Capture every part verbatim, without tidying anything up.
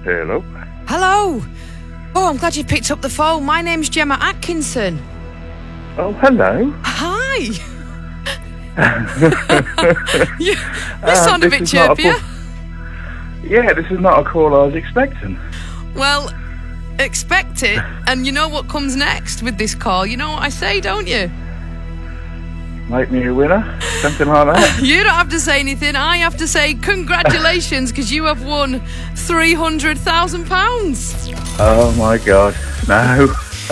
Hello. Hello. Oh, I'm glad you picked up the phone. My name's Gemma Atkinson. Oh, hello. Hi. you you Um, sound a this bit is not a chirpier. call- Yeah, this is not a call I was expecting. Well, expect it, and you know what comes next with this call. You know what I say, don't you? Make me a winner? Something like that? You don't have to say anything. I have to say congratulations, because you have won three hundred thousand pounds. Oh, my God. No.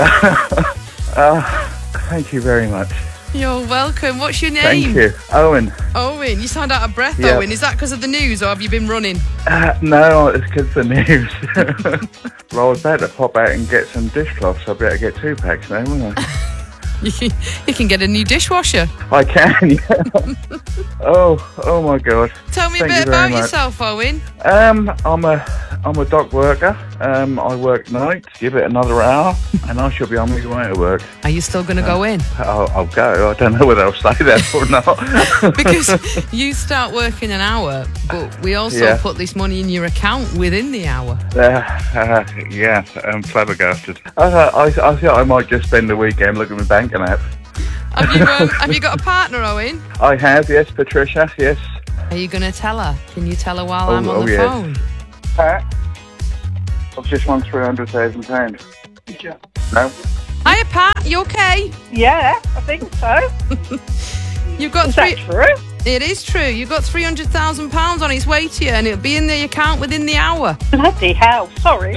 uh, thank you very much. You're welcome. What's your name? Thank you. Owen. Owen. You sound out of breath, Yeah. Owen. Is that because of the news, or have you been running? Uh, no, it's because of the news. Well, I was about to pop out and get some dishcloths. I'll be able to get two packs now, won't I? You can, you can get a new dishwasher. I can, yeah. oh, oh my God. Tell me Thank a you bit very about much. yourself, Owen. Um, I'm a, I'm a dock worker. Um, I work nights. Give it another hour, and I shall be on my way to work. Are you still going to go in? I'll, I'll go. I don't know whether I'll stay there or not. Because you start working an hour, but we also Yeah. put this money in your account within the hour. uh, uh, yeah, I'm flabbergasted. Uh, I, I think I might just spend the weekend looking at my banking app. Have you, um, have you got a partner, Owen? I have, yes, Patricia, yes. Are you going to tell her? Can you tell her while Oh, I'm on oh, the yes. phone? Pat, I've just won three hundred thousand pounds. No? Hiya, Pat. You okay? Yeah, I think so. You've got Is three. that true? It is true. You've got three hundred thousand pounds on its way to you, and it'll be in the account within the hour. Bloody hell, sorry.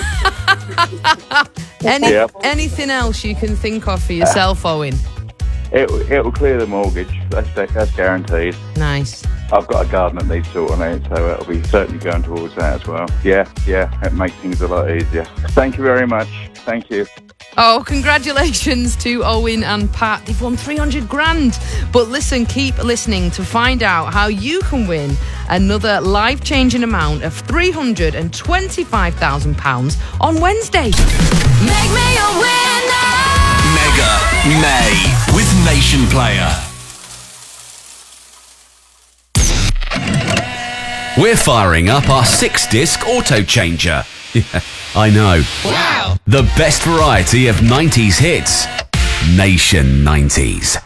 Any, Yep. Anything else you can think of for yourself, Owen? It, it'll clear the mortgage. That's, that's guaranteed. Nice. I've got a garden that needs sorting out, so it'll be certainly going towards that as well. Yeah, yeah, it makes things a lot easier. Thank you very much. Thank you. Oh, congratulations to Owen and Pat. They've won three hundred grand. But listen, keep listening to find out how you can win another life-changing amount of three hundred twenty-five thousand pounds on Wednesday. Make me a winner. Mega May with Nation Player. We're firing up our six-disc auto changer. Yeah, I know. Wow. The best variety of nineties hits. Nation nineties.